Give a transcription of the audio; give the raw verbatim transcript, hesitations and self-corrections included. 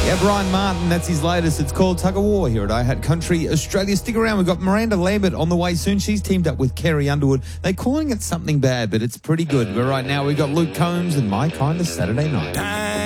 Yeah, Brian Martin, that's his latest. It's called Tug of War here at I Hat Country Australia. Stick around. We've got Miranda Lambert on the way soon. She's teamed up with Kerry Underwood. They're calling it something bad, but it's pretty good. But right now we've got Luke Combs and My Kind of Saturday Night.